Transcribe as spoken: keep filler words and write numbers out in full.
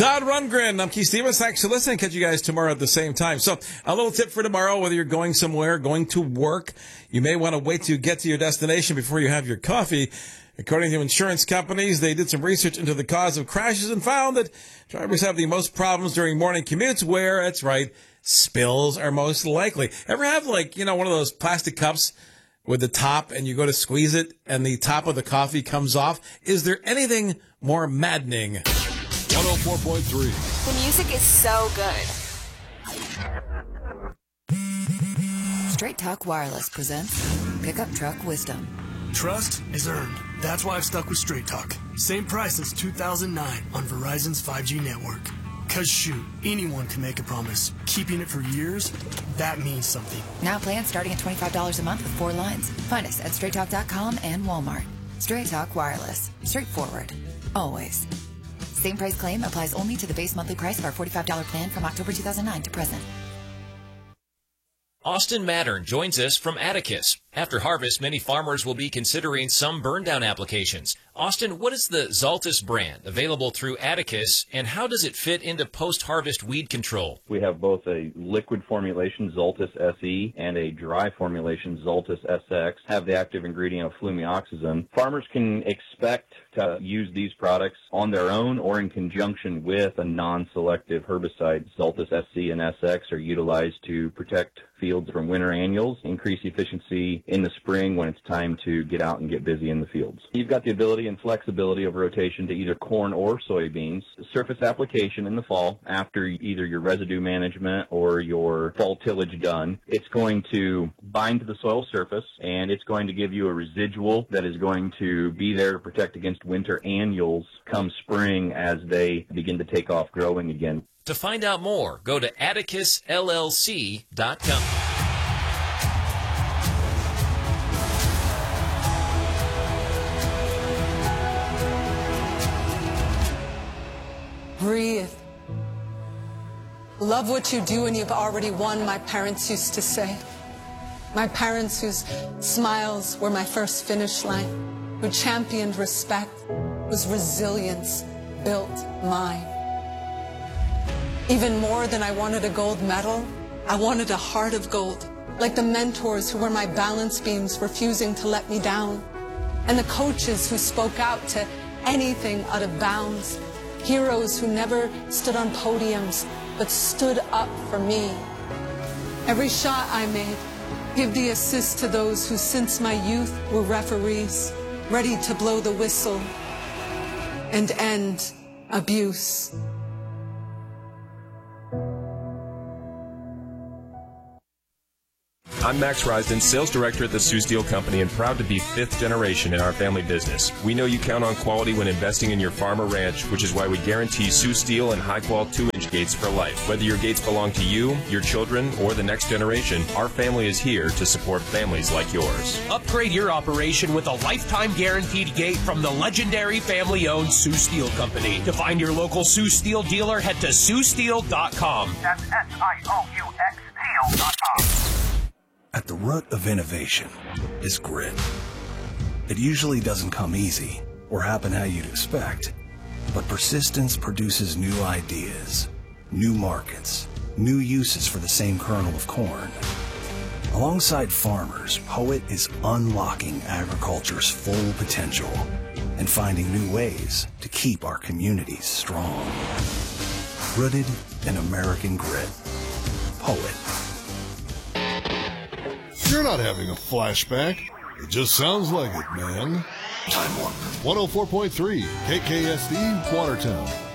Todd Rundgren, I'm Keith Stevens. Thanks for listening. Catch you guys tomorrow at the same time. So a little tip for tomorrow, whether you're going somewhere, going to work, you may want to wait till you get to your destination before you have your coffee. According to insurance companies, they did some research into the cause of crashes and found that drivers have the most problems during morning commutes where, that's right, spills are most likely. Ever have, like, you know, one of those plastic cups with the top and you go to squeeze it and the top of the coffee comes off? Is there anything more maddening? one oh four point three. The music is so good. Straight Talk Wireless presents Pickup Truck Wisdom. Trust is earned. That's why I've stuck with Straight Talk. Same price as two thousand nine on Verizon's five G network. Cause shoot, anyone can make a promise. Keeping it for years, that means something. Now plans starting at twenty-five dollars a month with four lines. Find us at straight talk dot com and Walmart. Straight Talk Wireless. Straightforward. Always. Same price claim applies only to the base monthly price of our forty-five dollars plan from October two thousand nine to present. Austin Mattern joins us from Atticus. After harvest, many farmers will be considering some burn-down applications. Austin, what is the Zaltis brand available through Atticus, and how does it fit into post-harvest weed control? We have both a liquid formulation, Zaltis S E, and a dry formulation, Zaltis S X, have the active ingredient of flumioxazin. Farmers can expect to use these products on their own or in conjunction with a non-selective herbicide. Zaltis S C and S X are utilized to protect fields from winter annuals, increase efficiency in the spring when it's time to get out and get busy in the fields. You've got the ability and flexibility of rotation to either corn or soybeans. Surface application in the fall after either your residue management or your fall tillage done. It's going to bind to the soil surface, and it's going to give you a residual that is going to be there to protect against winter annuals come spring as they begin to take off growing again. To find out more, go to atticus L L C dot com. Breathe. Love what you do and you've already won, my parents used to say. My parents whose smiles were my first finish line, who championed respect, whose resilience built mine. Even more than I wanted a gold medal, I wanted a heart of gold, like the mentors who were my balance beams refusing to let me down, and the coaches who spoke out to anything out of bounds, heroes who never stood on podiums but stood up for me. Every shot I made, give the assist to those who since my youth were referees, ready to blow the whistle and end abuse. I'm Max Risden, Sales Director at the Sioux Steel Company, and proud to be fifth generation in our family business. We know you count on quality when investing in your farm or ranch, which is why we guarantee Sioux Steel and high-quality two-inch gates for life. Whether your gates belong to you, your children, or the next generation, our family is here to support families like yours. Upgrade your operation with a lifetime guaranteed gate from the legendary family-owned Sioux Steel Company. To find your local Sioux Steel dealer, head to sioux steel dot com. That's S I O U X Steel dot com. At the root of innovation is grit. It usually doesn't come easy or happen how you'd expect, but persistence produces new ideas, new markets, new uses for the same kernel of corn. Alongside farmers, Poet is unlocking agriculture's full potential and finding new ways to keep our communities strong. Rooted in American grit. Poet. You're not having a flashback. It just sounds like it, man. Time Warp. one oh four point three K K S D, Watertown.